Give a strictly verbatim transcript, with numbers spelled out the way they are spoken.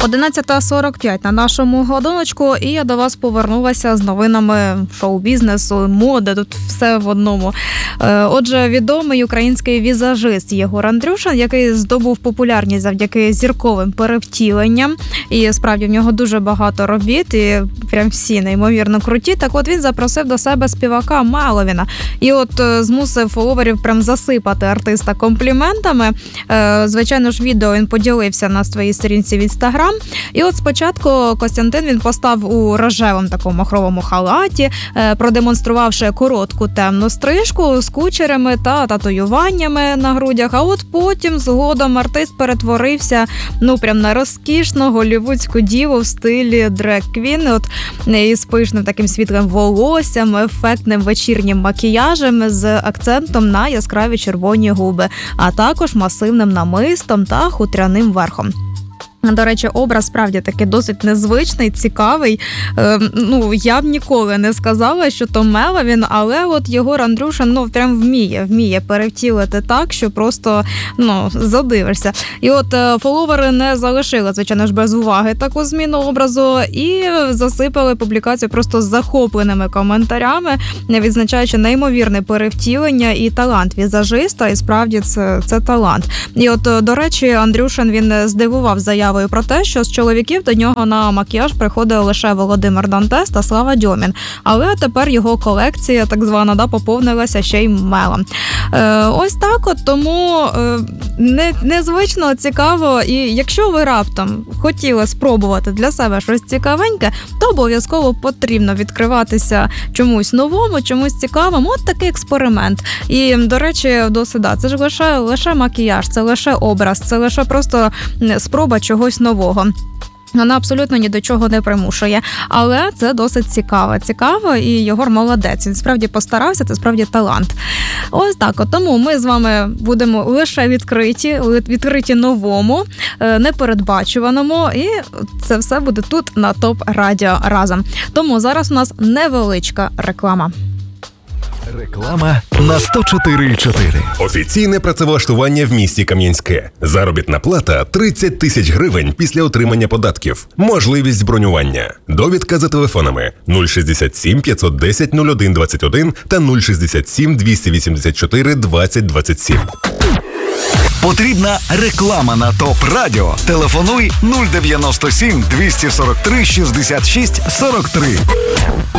одинадцята сорок п'ять на нашому годиночку, і я до вас повернулася з новинами шоу-бізнесу, моди, тут все в одному. Отже, відомий український візажист Єгор Андрюшин, який здобув популярність завдяки зірковим перевтіленням, і справді в нього дуже багато робіт, і прям всі неймовірно круті, так от він запросив до себе співака Меловіна, і от змусив фоловерів прям засипати артиста компліментами. Звичайно ж, відео він поділився на своїй сторінці в Інстаграм. І от спочатку Костянтин він постав у рожевому такому махровому халаті, продемонструвавши коротку темну стрижку з кучерями та татуюваннями на грудях. А от потім згодом артист перетворився ну прям на розкішну голлівудську діву в стилі драг-квін, от із пишним таким світлим волоссям, ефектним вечірнім макіяжем з акцентом на яскраві червоні губи, а також масивним намистом та хутряним верхом. До речі, образ справді таки досить незвичний, цікавий. Е, ну, я б ніколи не сказала, що то Меловін, але от Єгор Андрюшин, ну, прям вміє, вміє перевтілити так, що просто, ну, задивишся. І от е, фоловери не залишили, звичайно ж, без уваги таку зміну образу і засипали публікацію просто захопленими коментарями, відзначаючи неймовірне перевтілення і талант візажиста, і справді це, це талант. І от, до речі, Андрюшин, він здивував заяву про те, що з чоловіків до нього на макіяж приходив лише Володимир Дантес та Слава Дьомін. Але тепер його колекція, так звана, да, поповнилася ще й Мелом. Е, ось так от, тому е, не, незвично, цікаво. І якщо ви раптом хотіли спробувати для себе щось цікавеньке, то обов'язково потрібно відкриватися чомусь новому, чомусь цікавому. От такий експеримент. І, до речі, досить, да, це ж лише, лише макіяж, це лише образ, це лише просто спроба чогось нового. Вона абсолютно ні до чого не примушує. Але це досить цікаво. Цікаво, і Єгор молодець. Він справді постарався, це справді талант. Ось так. От тому ми з вами будемо лише відкриті, відкриті новому, непередбачуваному. І це все буде тут на ТОП Радіо разом. Тому зараз у нас невеличка реклама. Реклама на сто чотири і чотири. Офіційне працевлаштування в місті Кам'янське. Заробітна плата тридцять тисяч гривень після отримання податків. Можливість бронювання. Довідка за телефонами нуль шістдесят сім п'ятсот десять нуль один двадцять один та нуль шістдесят сім двісті вісімдесят чотири двадцять двадцять сім. Потрібна реклама на ТОП Радіо. Телефонуй нуль дев'яносто сім двісті сорок три шістдесят шість сорок три.